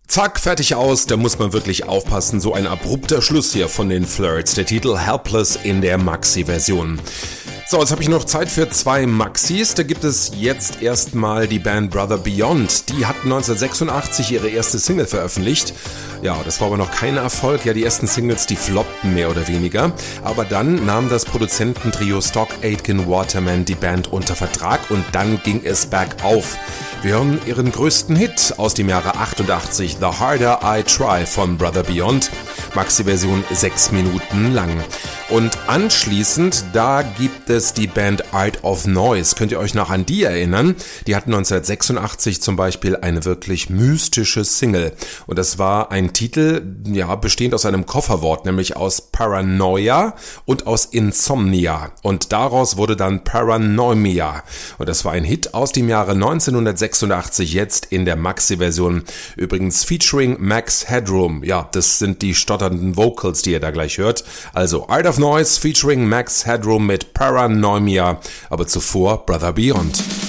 Zack, fertig aus, da muss man wirklich aufpassen, so ein abrupter Schluss hier von den Flirts, der Titel Helpless in der Maxi-Version. So, jetzt habe ich noch Zeit für 2 Maxis. Da gibt es jetzt erstmal die Band Brother Beyond. Die hatten 1986 ihre erste Single veröffentlicht. Ja, das war aber noch kein Erfolg. Ja, die ersten Singles, die floppten mehr oder weniger. Aber dann nahm das Produzententrio Stock Aitken Waterman die Band unter Vertrag und dann ging es bergauf. Wir hören ihren größten Hit aus dem Jahre 88, The Harder I Try von Brother Beyond. Maxi-Version 6 Minuten lang. Und anschließend, da gibt es die Band Art of Noise. Könnt ihr euch noch an die erinnern? Die hatten 1986 zum Beispiel eine wirklich mystische Single. Und das war ein Titel, ja, bestehend aus einem Kofferwort, nämlich aus Paranoia und aus Insomnia. Und daraus wurde dann Paranoimia. Und das war ein Hit aus dem Jahre 1986, jetzt in der Maxi-Version. Übrigens featuring Max Headroom. Ja, das sind die stotternden Vocals, die ihr da gleich hört. Also Art of Noise featuring Max Headroom mit Paranoimia, aber zuvor Brother Beyond.